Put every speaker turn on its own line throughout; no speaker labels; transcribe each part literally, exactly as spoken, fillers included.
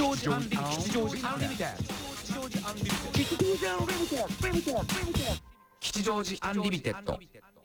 常時アンリミテッド吉祥寺アンリミテッド吉祥寺アンリミテッド吉祥寺アンリミテッド。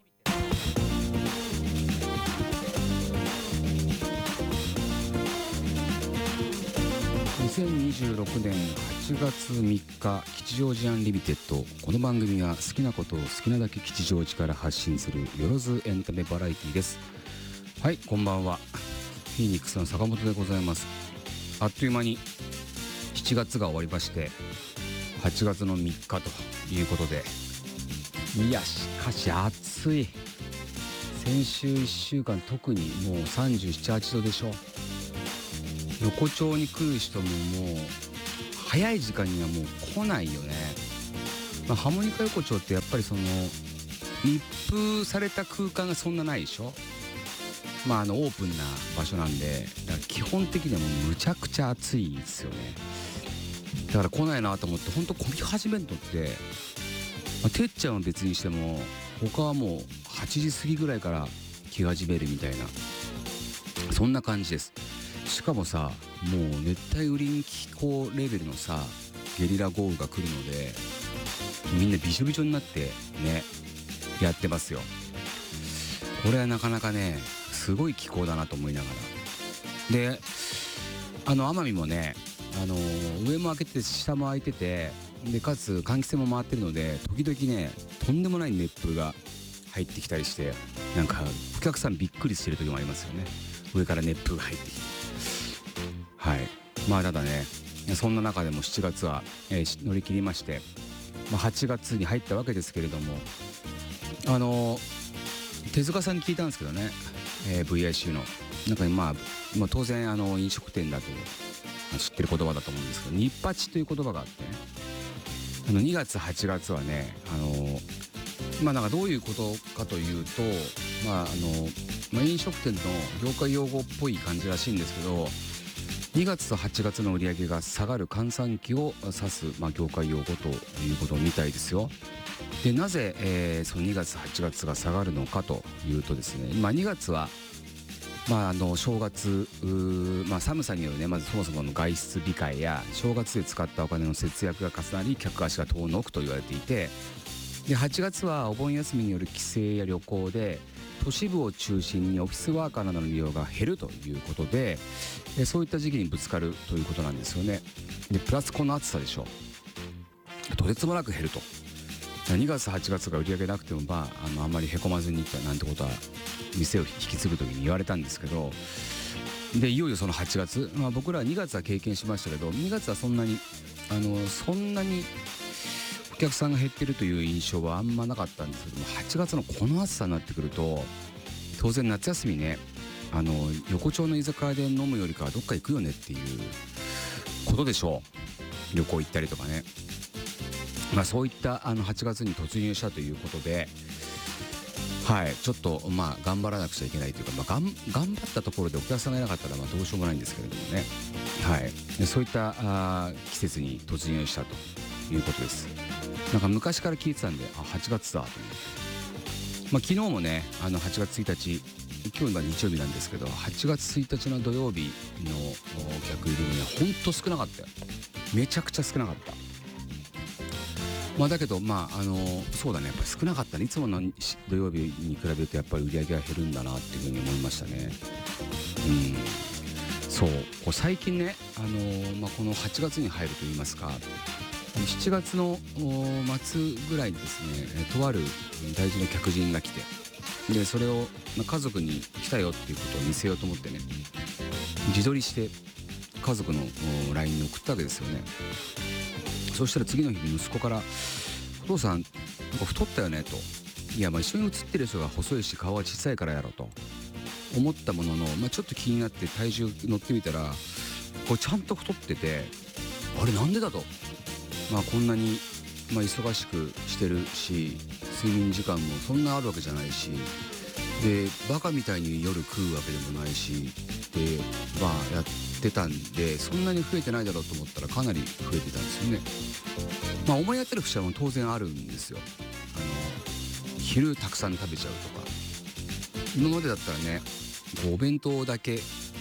にせんにじゅうろくねんはちがつみっか吉祥寺アンリミテッド。この番組は好きなことを好きなだけ吉祥寺から発信するよろずエンタメバラエティです。はい、こんばんは。フィーニックスの坂本でございます。あっという間にしちがつが終わりましてはちがつのみっかということで、いやしかし暑い。先週いっしゅうかん特にもうさんじゅうなな、はちどでしょ。横丁に来る人ももう早い時間にはもう来ないよね。まあ、ハーモニカ横丁ってやっぱりその密封された空間がそんなないでしょ。まああのオープンな場所なんで、だから基本的にはもうむちゃくちゃ暑いですよね。だから来ないなと思って本当混み始めるのって、まあ、てっちゃんは別にしても他はもうはちじ過ぎぐらいから来始めるみたいな、そんな感じです。しかもさ、もう熱帯雨林気候レベルのさゲリラ豪雨が来るので、みんなびしょびしょになってねやってますよ。これはなかなかねすごい気候だなと思いながら。で、あの奄美もね、あのー、上も開けてて下も開いてて、でかつ換気扇も回ってるので、時々ねとんでもない熱風が入ってきたりして、なんかお客さんびっくりしてる時もありますよね。上から熱風が入ってきて、はい。まあただね、そんな中でもしちがつは、えー、乗り切りまして、まあ、はちがつに入ったわけですけれども、あのー、手塚さんに聞いたんですけどね、えー、ブイアイシー のなんか、まあ、まあ当然あの飲食店だと知ってる言葉だと思うんですけど、ニッパチという言葉があってね、あのにがつはちがつはね、あのー、まあなんかどういうことかというと、まああのまあ、飲食店の業界用語っぽい感じらしいんですけど、にがつとはちがつの売り上げが下がる閑散期を指す、まあ、業界用語ということみたいですよ。で、なぜ、えー、そのにがつはちがつが下がるのかというとですね、まあ、にがつは、まあ、あの正月、まあ、寒さによるね、まずそもそもの外出控えや正月で使ったお金の節約が重なり客足が遠のくと言われていて、ではちがつはお盆休みによる帰省や旅行で都市部を中心にオフィスワーカーなどの利用が減るということで、そういった時期にぶつかるということなんですよね。でプラスこの暑さでしょ、とてつもなく減ると。にがつはちがつが売り上げなくても、まあ、あのあんまりへこまずになんてことは店を引き継ぐ時に言われたんですけど、でいよいよそのはちがつ、まあ、僕らはにがつは経験しましたけど、にがつはそんなにあのそんなにお客さんが減ってるという印象はあんまなかったんですけども、はちがつのこの暑さになってくると、当然夏休みね、あの横丁の居酒屋で飲むよりかはどっか行くよねっていうことでしょう。旅行行ったりとかね、まあ、そういったあのはちがつに突入したということで、はい、ちょっとまあ頑張らなくちゃいけないというか、まあ、がん頑張ったところでお客さんがいなかったらまあどうしようもないんですけれどもね、はい、でそういったあ季節に突入したということです。なんか昔から聞いてたんで、あはちがつだと思って、まあ、昨日もねあのはちがつついたち、今日が日曜日なんですけど、はちがつついたちの土曜日のお客入りもねほんと少なかったよ。めちゃくちゃ少なかった。まあだけどまああのそうだね、やっぱり少なかったね。いつもの土曜日に比べるとやっぱり売り上げが減るんだなっていうふうに思いましたね。うん、そうこう最近ね、あのーまあ、このはちがつに入るといいますか、しちがつの末ぐらいにですね、とある大事な客人が来て、でそれを、まあ、家族に来たよっていうことを見せようと思ってね、自撮りして家族の ライン に送ったわけですよね。そしたら次の日に息子から「お父さんなんか太ったよね」と。いや、まあ一緒に写ってる人が細いし顔は小さいからやろと思ったものの、まあ、ちょっと気になって体重乗ってみたら、これちゃんと太ってて、あれなんでだと。まあこんなに、まあ、忙しくしてるし、睡眠時間もそんなあるわけじゃないし、でバカみたいに夜食うわけでもないし、でまあやってたんで、そんなに増えてないだろうと思ったらかなり増えてたんですよね。まあ思い当たる節はも当然あるんですよ。あの昼たくさん食べちゃうとか、今までだったらね、こうお弁当だけ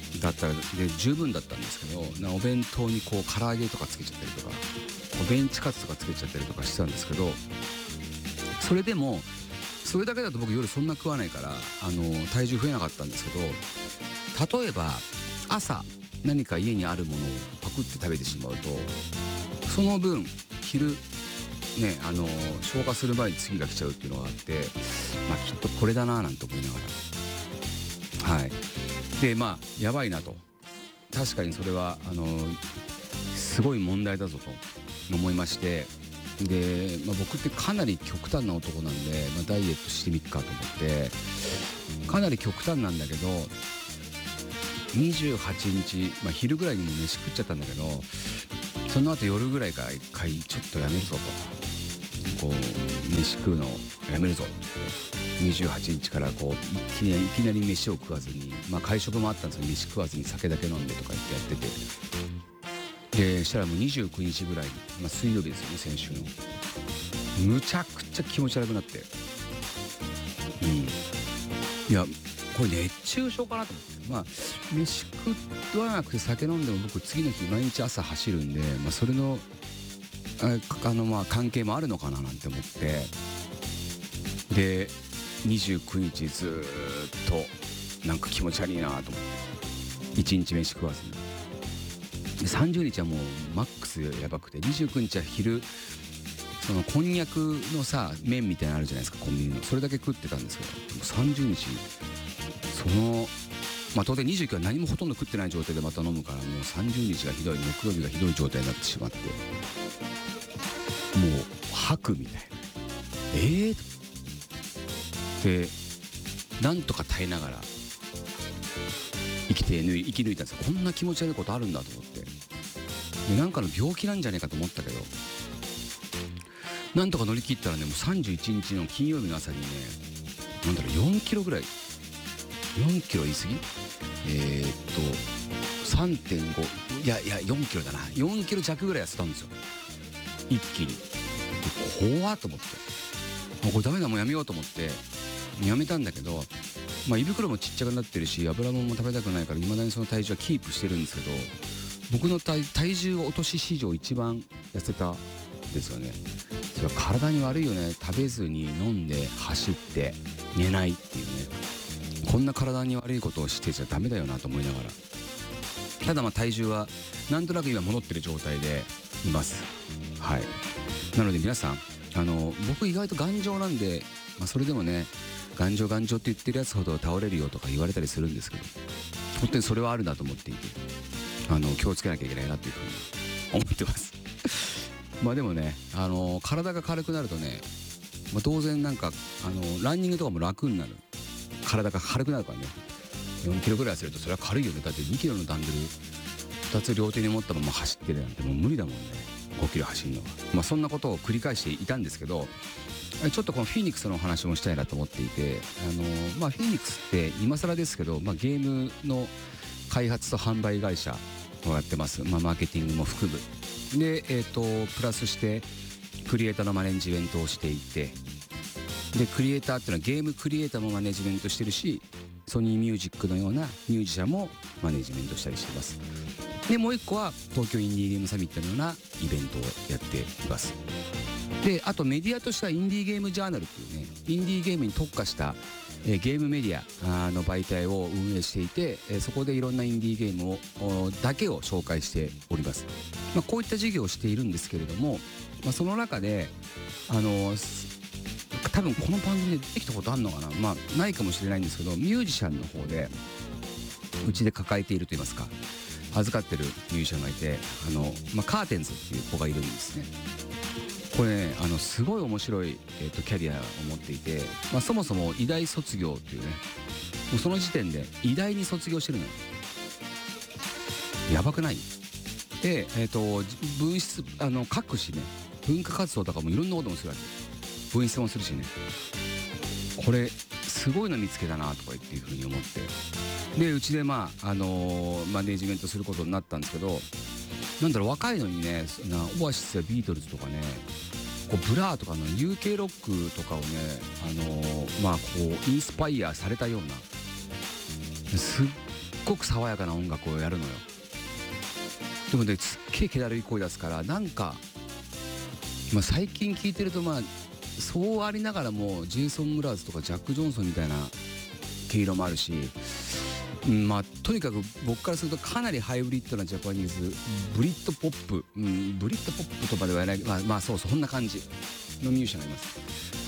だったらで十分だったんですけど、なお弁当にこう唐揚げとかつけちゃったりとかベンチカツとかつけちゃったりとかしてたんですけど、それでもそれだけだと僕夜そんな食わないからあの体重増えなかったんですけど、例えば朝何か家にあるものをパクって食べてしまうとその分昼ねあの消化する前に次が来ちゃうっていうのがあって、まあきっとこれだななんて思いながら、はいでまあやばいなと、確かにそれはあのすごい問題だぞと思いまして、で、まあ、僕ってかなり極端な男なんで、まあ、ダイエットしてみっかと思ってかなり極端なんだけどにじゅうはちにち、まあ、昼ぐらいにも飯食っちゃったんだけど、その後夜ぐらいから一回ちょっとやめるぞと、こう飯食うのやめるぞってにじゅうはちにちからこういきなりいきなり飯を食わずに、まあ、会食もあったんですけど飯食わずに酒だけ飲んでとか言ってやってて、でしたらもうにじゅうくにちぐらいに、まあ、水曜日ですよね先週の、むちゃくちゃ気持ち悪くなって、うんいやこれ熱中症かなと思って、まあ飯食わなくて酒飲んでも僕次の日毎日朝走るんで、まあ、それのああのまあ関係もあるのかななんて思って、でにじゅうくにちずっとなんか気持ち悪いなと思っていちにち飯食わずに、でさんじゅうにちはもうマックスやばくて、にじゅうくにちは昼そのこんにゃくのさ麺みたいなのあるじゃないですかコンビニの、それだけ食ってたんですけど、もうさんじゅうにちそのまあ当然にじゅうきゅうは何もほとんど食ってない状態でまた飲むから、もうさんじゅうにちがひどい、木曜日がひどい状態になってしまって、もう吐くみたいな、えーでなんとか耐えながら生きて生き抜いたんですよ。こんな気持ち悪いことあるんだと思って、でなんかの病気なんじゃねえかと思ったけど、なんとか乗り切ったらね、もうさんじゅういちにちの金曜日の朝にね、なんだろうよんキロぐらい、よんキロ言い過ぎ、えー、っと さんてんご いやいやよんキロだな、よんキロ弱ぐらい痩せたんですよ一気に。で怖っと思って、もうこれダメだもうやめようと思ってやめたんだけど、まあ胃袋もちっちゃくなってるし油もんも食べたくないからいまだにその体重はキープしてるんですけど、僕の 体, 体重落とし史上一番痩せたんですよね。それは体に悪いよね、食べずに飲んで走って寝ないっていうね、こんな体に悪いことをしてちゃダメだよなと思いながら、ただまあ体重はなんとなく今戻ってる状態でいます。はい、なので皆さんあの僕意外と頑丈なんで、まあ、それでもね頑丈頑丈って言ってるやつほど倒れるよとか言われたりするんですけど、本当にそれはあるなと思っていて、あの気をつけなきゃいけないなというふうに思ってますまあでもねあの体が軽くなるとね、まあ、当然なんかあのランニングとかも楽になる、体が軽くなるからね、よんキロぐらい痩せるとそれは軽いよね。だってにキロのダンベルふたつ両手に持ったまま走ってるなんてもう無理だもんね、ごキロ走るのは。まあそんなことを繰り返していたんですけど、ちょっとこのフィニックスのお話もしたいなと思っていて、あのまあフィニックスって今更ですけど、まあ、ゲームの開発と販売会社をやってます。まあマーケティングも含むで、えーとプラスしてクリエイターのマネジメントをしていて、でクリエイターっていうのはゲームクリエイターもマネジメントしてるし、ソニーミュージックのようなミュージシャンもマネジメントしたりしてます。でもう一個は東京インディーゲームサミットのようなイベントをやっています。であとメディアとしてはインディーゲームジャーナルっていうね、インディーゲームに特化した、えー、ゲームメディアの媒体を運営していて、えー、そこでいろんなインディーゲームをだけを紹介しております。まあ、こういった事業をしているんですけれども、まあ、その中であのー多分この番組で出てきたことあるのかな、まあないかもしれないんですけど、ミュージシャンの方でうちで抱えていると言いますか預かってるミュージシャンがいて、あの、まあ、カーテンズっていう子がいるんですね。これねあのすごい面白い、えーと、キャリアを持っていて、まあ、そもそも医大卒業っていうね、もうその時点で医大に卒業してるのよ。やばくない？で、えーと、分室あの書くしね、文化活動とかもいろんなこともするわけ、分室もするしね、これすごいの見つけたなとかっていうふうに思って、でうちでまああのー、マネージメントすることになったんですけど、なんだろう若いのにね、なオアシスやビートルズとかね、こうブラーとかの ユーケー ロックとかをね、あのー、まあこうインスパイアされたような、すっごく爽やかな音楽をやるのよ。でもねすっげえ気だるい声出すからなんか、まあ、最近聞いてるとまあそうありながらもジェイソン・ムラーズとかジャック・ジョンソンみたいな毛色もあるし、うん、まあとにかく僕からするとかなりハイブリッドなジャパニーズブリッドポップ、うん、ブリッドポップとかではない、まあ、まあそうそうこんな感じのミュージシャンがいます。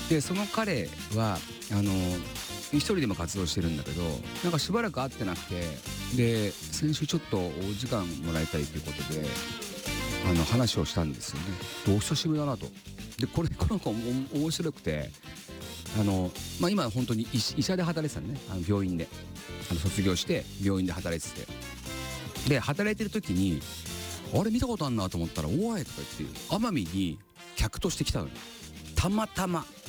でその彼はあの一人でも活動してるんだけどなんかしばらく会ってなくて、で先週ちょっとお時間もらいたいということであの話をしたんですよね。お久しぶりだなと。でこれこの子面白くてあの、まあ、今本当に 医, 医者で働いてたのね、あの病院であの卒業して病院で働いてて、で働いてる時にあれ見たことあんなと思ったら「おい!」とか言って奄美に客として来たのよ。たまたま